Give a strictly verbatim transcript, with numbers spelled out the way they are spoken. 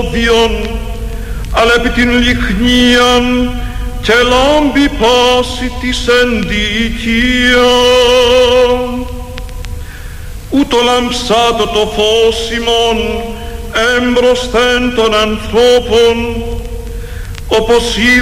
αλλά επί την λιχνίαν και λάμπη πάση της ενδικία. Ούτω λαμψάτο το φως ημών έμπροσθεν των ανθρώπων, όπως